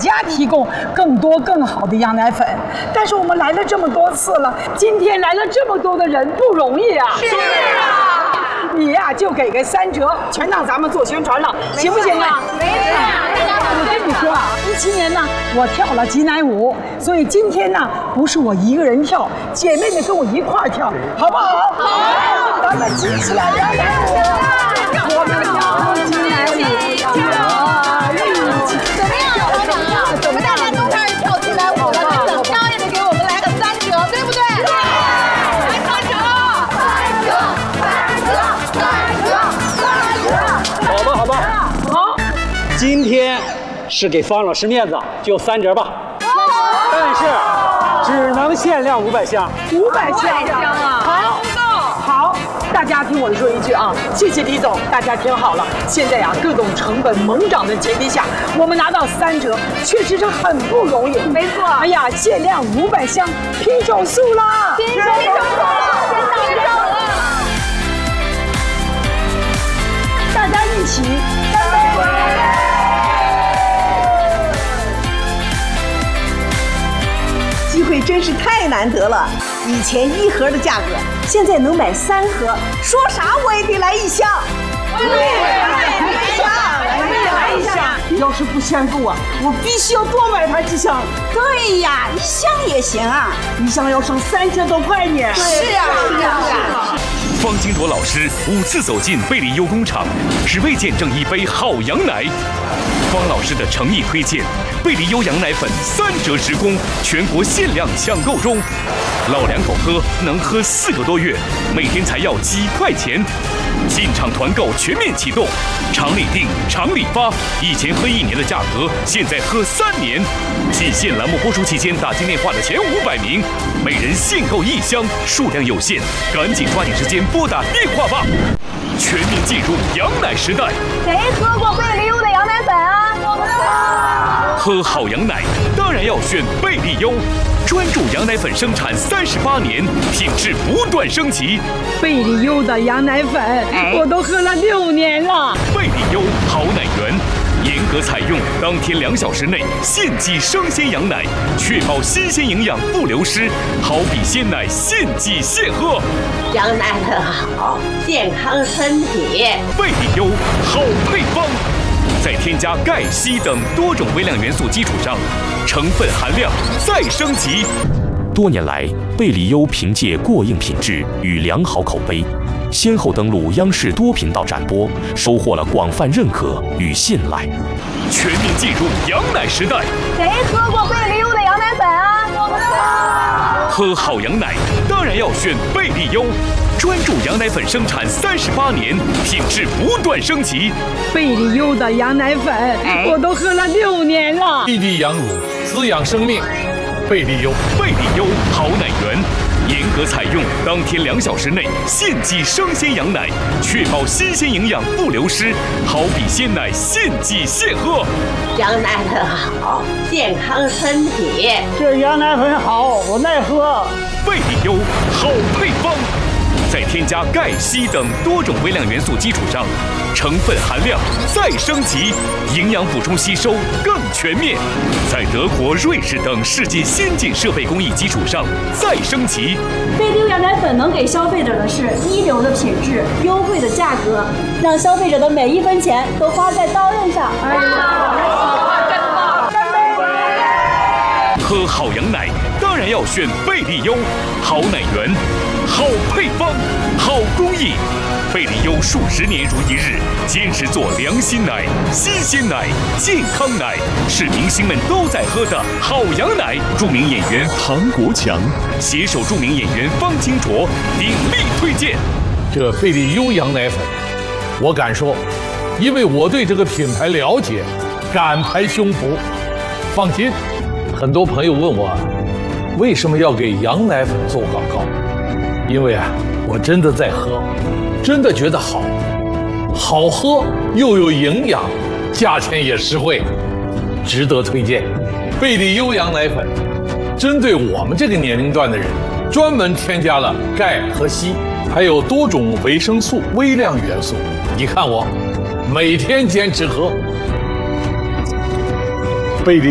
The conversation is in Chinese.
家提供更多更好的羊奶粉。但是我们来了这么多次了，今天来了这么多的人不容易啊！ 是啊， 你呀就给个3折，全当咱们做宣传了，行不行啊？ 没事啊， 我跟你说啊，17年呢，我跳了挤奶舞，所以今天呢，不是我一个人跳，姐妹们跟我一块儿跳，好不好？好，咱们挤起来羊奶舞，我们跳挤奶舞， 怎么样，团长啊？我们大家都开始跳挤奶舞了，那怎么着也得给我们来个3折，对不对？对，来3折，3折， 好吧，好，今天是给方老师面子，就3折吧。但是只能限量500箱 ，500箱啊！好，大家听我说一句啊，谢谢李总，大家听好了，现在呀，各种成本猛涨的前提下，我们拿到3折，确实是很不容易。 没错。 哎呀，限量500箱，拼手速啦！ 拼手速了！ 大家一起干杯！ 机会真是太难得了，以前1盒的价格，现在能买3盒，说啥我也得来1箱。 我也来一箱。 要是不嫌够啊，我必须要多买它几箱。对呀，1箱也行啊，1箱要省3000多块呢。 是啊。 方金铎老师5次走进贝利优工厂，只为见证一杯好羊奶。方老师的诚意推荐，贝利优羊奶粉3折时供，全国限量抢购中。老两口喝能喝4个多月，每天才要几块钱。进场团购全面启动，厂里订，厂里发。以前喝1年的价格，现在喝3年。仅限栏目播出期间打进电话的前500名，每人限购1箱，数量有限，赶紧抓紧时间拨打电话吧！全面进入羊奶时代。 谁喝过贝利优的羊奶粉啊？我们喝好羊奶当然要选贝利优，专注羊奶粉生产38年，品质不断升级。 贝利优的羊奶粉，我都喝了6年了。 贝利优好奶源，严格采用当天2小时内现挤生鲜羊奶，确保新鲜营养不流失，好比鲜奶现挤现喝。 羊奶粉好，健康身体。 贝利优好配方。在添加钙、硒等多种微量元素基础上，成分含量再升级。 多年来，贝利优凭借过硬品质与良好口碑，先后登陆央视多频道展播，收获了广泛认可与信赖。 全面进入羊奶时代。 谁喝过贝利优的羊奶粉啊？我们喝好羊奶当然要选贝利优，专注羊奶粉生产38年，品质不断升级。 贝利优的羊奶粉，我都喝了6年了。 滴滴羊乳，滋养生命。贝利优， 贝利优好奶源，严格采用当天2小时内现挤生鲜羊奶，确保新鲜营养不流失，好比鲜奶现挤现喝。 羊奶粉好，健康身体。 这羊奶粉好，我爱喝。 贝利优好配方。在添加钙、硒等多种微量元素基础上，成分含量再升级，营养补充吸收更全面。在德国、瑞士等世界先进设备工艺基础上再升级。 贝利优羊奶粉能给消费者的是一流的品质、优惠的价格，让消费者的每1分钱都花在刀刃上。 喝好羊奶当然要选贝利优，好奶源，好配方，好工艺。贝利优数10年如一日，坚持做良心奶、新鲜奶、健康奶，是明星们都在喝的好羊奶。著名演员唐国强携手著名演员方清卓鼎力推荐。 这贝利优羊奶粉，我敢说，因为我对这个品牌了解，敢拍胸脯。放心，很多朋友问我，为什么要给羊奶粉做广告？因为啊，我真的在喝，真的觉得好，好喝又有营养，价钱也实惠，值得推荐。贝利优羊奶粉，针对我们这个年龄段的人，专门添加了钙和硒，还有多种维生素、微量元素。你看我，每天坚持喝贝利。